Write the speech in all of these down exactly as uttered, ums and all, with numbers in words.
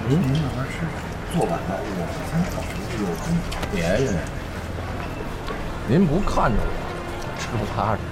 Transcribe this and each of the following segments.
您您慢慢吃，做晚了我才好吃，有空别人。 您不看着我，吃不踏实。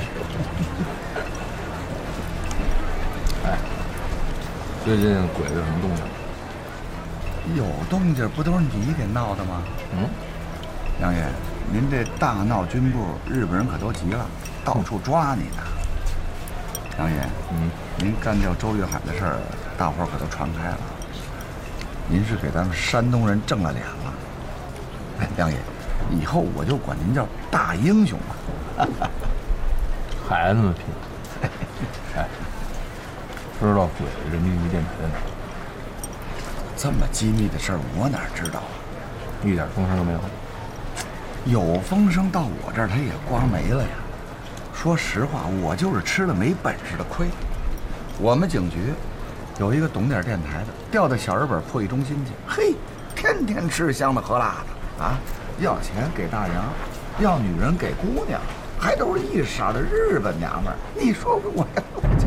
哎，最近鬼子什么动静？ 有动静不都是你给闹的吗？ 嗯， 杨爷，您这大闹军部，日本人可都急了，到处抓你呢。杨爷， 嗯， 您干掉周玉海的事儿，大伙儿可都传开了。您是给咱们山东人正了脸了。哎，杨爷，以后我就管您叫大英雄吧。 孩子们拼。哎，知道鬼子人民邮电台在哪儿？ 这么机密的事儿，我哪知道啊？ 一点风声都没有。 有风声到我这儿，他也刮没了呀。说实话，我就是吃了没本事的亏。我们警局有一个懂点电台的，调到小日本破译中心去，嘿，天天吃香的喝辣的啊，要钱给大洋，要女人给姑娘，还都是一色的日本娘们儿。你说我呀，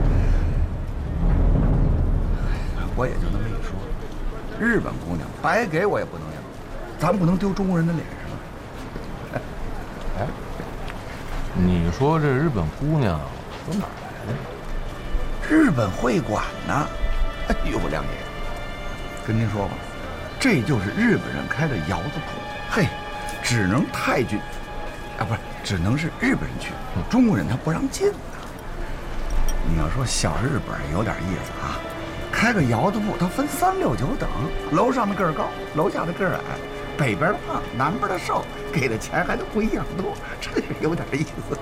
我也就那么一说，日本姑娘白给我也不能要，咱不能丢中国人的脸上。 哎，你说这日本姑娘从哪儿来的？ 日本会馆呢？哎呦，梁爷，跟您说吧，这就是日本人开的窑子铺。嘿，只能太君，啊，不是，只能是日本人去，中国人他不让进呢。你要说小日本有点意思啊，开个窑子铺，它分三六九等，楼上的个儿高，楼下的个儿矮，北边的胖，南边的瘦，给的钱还都不一样多，真是有点意思。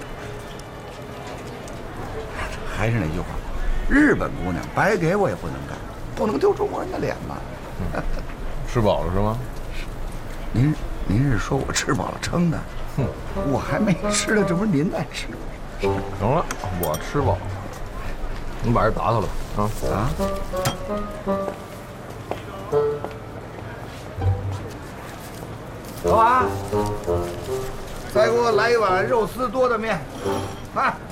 还是那句话，日本姑娘白给我也不能干，不能丢中国人的脸嘛。 嗯、吃饱了是吗？ 您您是说我吃饱了撑的？哼，我还没吃呢，这不是您在吃吗？ 行了，我吃饱了，你把这打扫了啊啊！ 老王，再给我来一碗肉丝多的面，来。